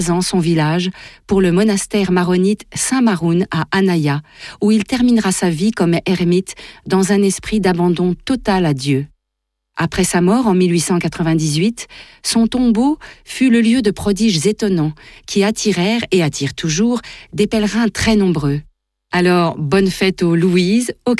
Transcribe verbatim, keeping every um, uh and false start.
ans son village pour le monastère maronite Saint-Maroun à Anaya, où il terminera sa vie comme ermite dans un esprit d'abandon total à Dieu. Après sa mort en mille huit cent quatre-vingt-dix-huit, son tombeau fut le lieu de prodiges étonnants qui attirèrent et attirent toujours des pèlerins très nombreux. Alors, bonne fête aux Louise, aux